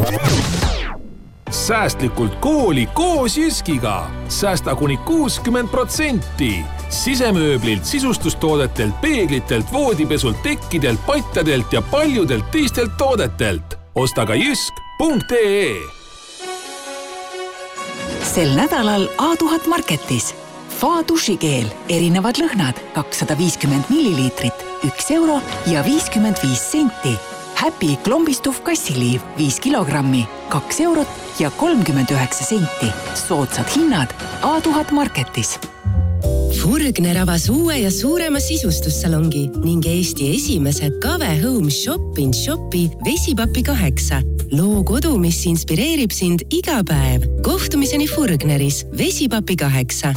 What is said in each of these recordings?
Säästlikult kooli koos Jyskiga. Säästa kuni 60%. Sisemööblilt, sisustustoodetelt, peeglitelt, voodipesult, tekkidelt, patjadelt ja paljudelt teistelt toodetelt. Osta ka jysk.ee. Sel nädalal A1000 Marketis. Fa dušikeel, erinevad lõhnad, 250 milliliitrit, 1 euro ja 55 senti. Happy klombistuv kassiliiv, 5 kilogrammi, 2 eurot ja 39 senti. Soodsad hinnad A1000 Marketis. Furgner avas uue ja suurema sisustussalongi ning Eesti esimese Kave Home Shop in Shopi Vesipapi 8. Loo kodu, mis inspireerib sind iga päev. Kohtumiseni Furgneris Vesipapi 8.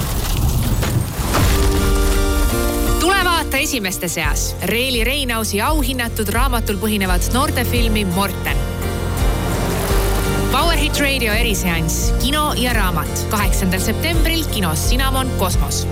Tulevaata esimeste seas Reili Reinausi auhinnatud raamatul põhinevat noortefilmi Morten. Power Hit Radio eriseanss Kino ja raamat 8. septembril kinos Cinnamon Kosmos.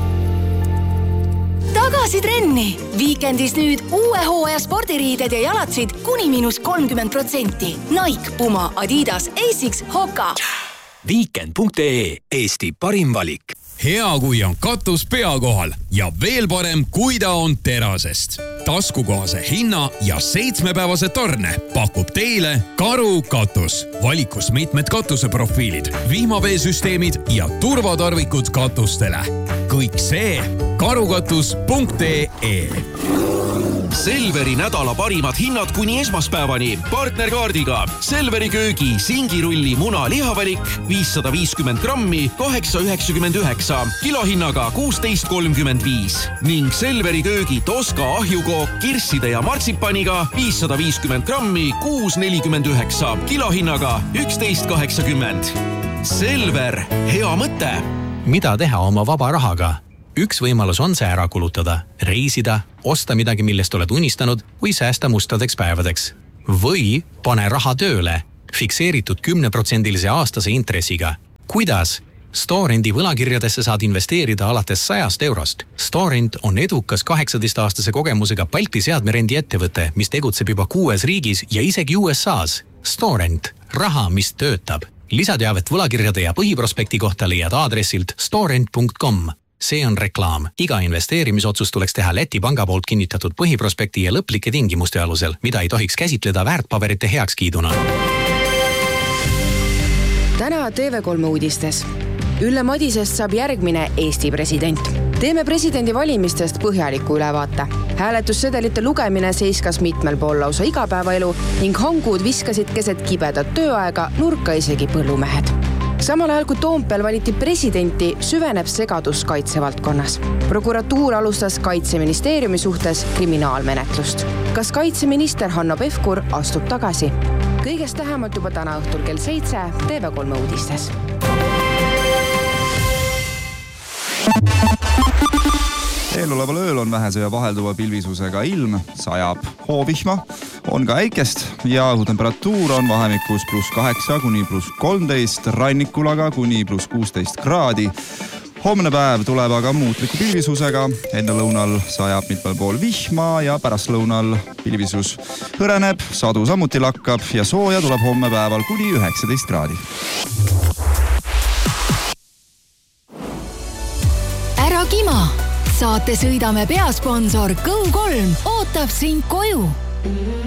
Tagasi trenni! Viikendis nüüd uue hooaja spordiriided ja jalatsid kuni -30%. Nike, Puma, Adidas, Asics, Hoka. Weekend.ee, Eesti parim valik. Hea, kui on katus pea kohal ja veel parem, kui ta on terasest. Taskukohase hinna ja 7-päevase tarne pakub teile Karu katus. Valikus mitmed katuseprofiilid, vihmaveesüsteemid ja turvatarvikud katustele. Kõik see karukatus.ee. Selveri nädala parimad hinnad kuni esmaspäevani. Partnerkaardiga Selveri köögi singirulli muna lihavalik 550 grammi 8,99 kilohinnaga 16,35 ning Selveri köögi Toska ahjukook kirsside ja martsipaniga 550 grammi 6,49 kilohinnaga 11,80. Selver, hea mõte! Mida teha oma vaba rahaga? Üks võimalus on see ära kulutada, reisida, osta midagi, millest oled unistanud või säästa mustadeks päevadeks. Või pane raha tööle, fikseeritud 10% aastase intressiga. Kuidas? Storenti võlakirjadesse saad investeerida alates 100 eurost. Storent on edukas 18-aastase kogemusega Balti seadmerendi ettevõte, mis tegutseb juba 6 riigis ja isegi USAs. Storent, raha, mis töötab. Lisateavet võlakirjade ja põhiprospekti kohta leiad aadressilt storent.com. See on reklaam. Iga investeerimisotsus tuleks teha Läti panga poolt kinnitatud põhiprospekti ja lõplike tingimuste alusel, mida ei tohiks käsitleda väärtpaberite heakskiiduna. Täna TV3 uudistes. Ülle Madisest saab järgmine Eesti president. Teeme presidendi valimistest põhjaliku ülevaate. Hääletussedelite lugemine seiskas mitmel pool lausa igapäevaelu ning hangud viskasid keset kibedat tööaega nurka isegi põllumehed. Samal ajal kui Toompel valiti presidenti, süveneb segadus kaitsevaldkonnas. Prokuratuur alustas Kaitseministeeriumi suhtes kriminaalmenetlust. Kas kaitseminister Hanno Pevkur astub tagasi? Kõigest tähemalt juba täna õhtul kell 7 TV3 uudistes. Eeloleval ööl on vähese ja vahelduva pilvisusega ilm, sajab hoovihma, on ka äikest ja õhutemperatuur on vahemikus +8 kuni +13, rannikul aga kuni +16 kraadi. Homne päev tuleb aga muutliku pilvisusega, enne lõunal sajab mitmel pool vihma ja pärast lõunal pilvisus hõreneb, sadu samuti lakkab ja sooja tuleb homme päeval kuni 19 kraadi. Ära kima! Saate sõidame peasponsor Go3 ootab sind koju.